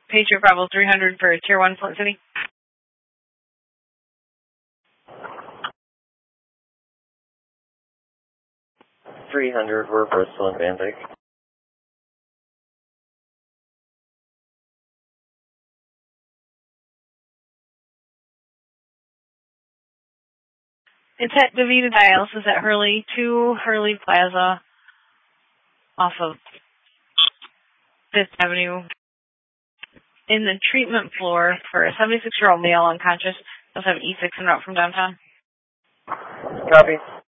Patriot Bravo 300 for Tier 1 Flint City. 300, we're Bristol and Van Dyke. It's at Davita Dialysis at Hurley, 2 Hurley Plaza, off of 5th Avenue. In the treatment floor for a 76-year-old male unconscious. They'll have E6 en route from downtown. Copy.